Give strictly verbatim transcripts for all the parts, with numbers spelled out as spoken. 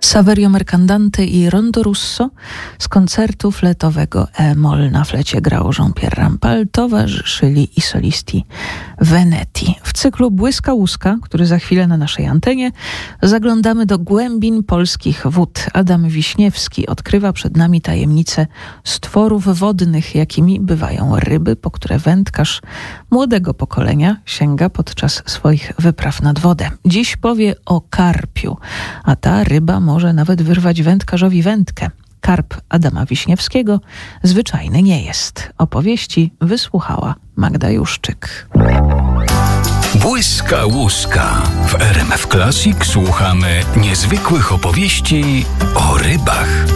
Saverio Mercandante i Rondo Russo z koncertu fletowego E-moll na flecie grał Jean-Pierre Rampal, towarzyszyli i solisti Veneti. W cyklu Błyska Łuska, który za chwilę na naszej antenie, zaglądamy do głębin polskich wód. Adam Wiśniewski odkrywa przed nami tajemnicę stworów wodnych, jakimi bywają ryby, po które wędkarz młodego pokolenia sięga podczas swoich wypraw nad wodę. Dziś powie o karpiu, a ta ryba może nawet wyrwać wędkarzowi wędkę. Karp Adama Wiśniewskiego zwyczajny nie jest. Opowieści wysłuchała Magda Juszczyk. Błyska Łuska. W R M F Classic słuchamy niezwykłych opowieści o rybach.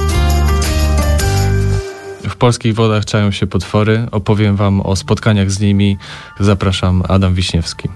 W polskich wodach czają się potwory. Opowiem wam o spotkaniach z nimi. Zapraszam, Adam Wiśniewski.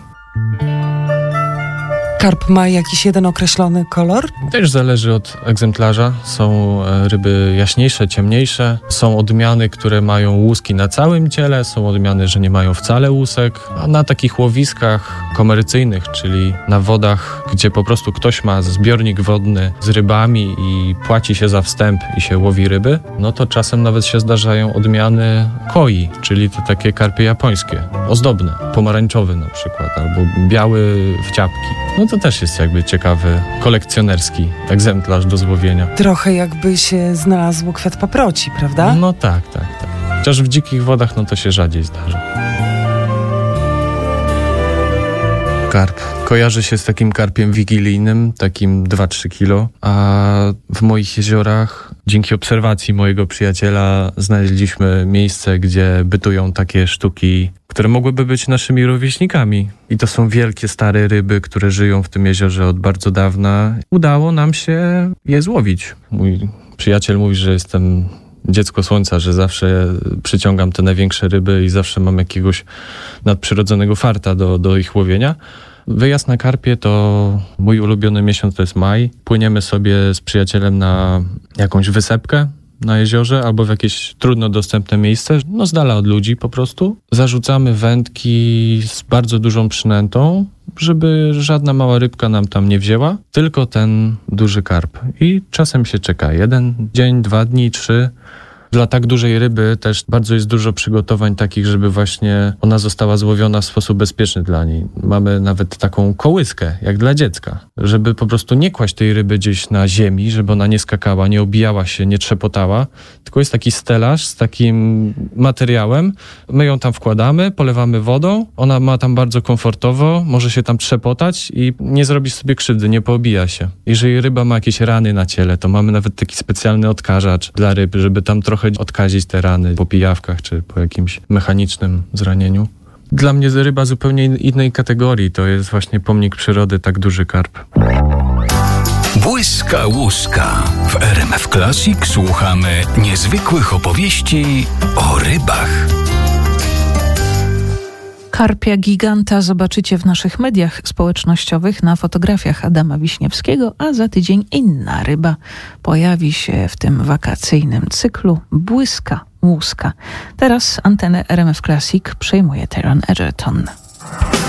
Karp ma jakiś jeden określony kolor? Też zależy od egzemplarza. Są ryby jaśniejsze, ciemniejsze. Są odmiany, które mają łuski na całym ciele. Są odmiany, że nie mają wcale łusek. A na takich łowiskach komercyjnych, czyli na wodach, gdzie po prostu ktoś ma zbiornik wodny z rybami i płaci się za wstęp i się łowi ryby, no to czasem nawet się zdarzają odmiany koi, czyli to takie karpie japońskie, ozdobne, pomarańczowy na przykład, albo biały w ciapki. No to też jest jakby ciekawy, kolekcjonerski egzemplarz do złowienia. Trochę jakby się znalazło kwiat paproci, prawda? No tak, tak, tak. Chociaż w dzikich wodach no to się rzadziej zdarza. Karp kojarzy się z takim karpiem wigilijnym, takim dwa trzy kilo, a w moich jeziorach dzięki obserwacji mojego przyjaciela znaleźliśmy miejsce, gdzie bytują takie sztuki, które mogłyby być naszymi rówieśnikami. I to są wielkie, stare ryby, które żyją w tym jeziorze od bardzo dawna. Udało nam się je złowić. Mój przyjaciel mówi, że jestem dziecko słońca, że zawsze przyciągam te największe ryby i zawsze mam jakiegoś nadprzyrodzonego farta do, do ich łowienia. Wyjazd na karpie to mój ulubiony miesiąc, to jest maj. Płyniemy sobie z przyjacielem na jakąś wysepkę na jeziorze albo w jakieś trudno dostępne miejsce, no z dala od ludzi po prostu. Zarzucamy wędki z bardzo dużą przynętą, żeby żadna mała rybka nam tam nie wzięła, tylko ten duży karp. I czasem się czeka jeden dzień, dwa dni, trzy. Dla tak dużej ryby też bardzo jest dużo przygotowań takich, żeby właśnie ona została złowiona w sposób bezpieczny dla niej. Mamy nawet taką kołyskę, jak dla dziecka, żeby po prostu nie kłaść tej ryby gdzieś na ziemi, żeby ona nie skakała, nie obijała się, nie trzepotała, tylko jest taki stelaż z takim materiałem. My ją tam wkładamy, polewamy wodą, ona ma tam bardzo komfortowo, może się tam trzepotać i nie zrobi sobie krzywdy, nie poobija się. Jeżeli ryba ma jakieś rany na ciele, to mamy nawet taki specjalny odkażacz dla ryb, żeby tam trochę odkazić te rany po pijawkach czy po jakimś mechanicznym zranieniu. Dla mnie ryba zupełnie innej kategorii. To jest właśnie pomnik przyrody, tak duży karp. Błyska Łuska. W R M F Classic słuchamy niezwykłych opowieści o rybach. Karpia giganta zobaczycie w naszych mediach społecznościowych na fotografiach Adama Wiśniewskiego, a za tydzień inna ryba pojawi się w tym wakacyjnym cyklu Błyska Łuska. Teraz antenę R M F Classic przejmuje Taron Egerton.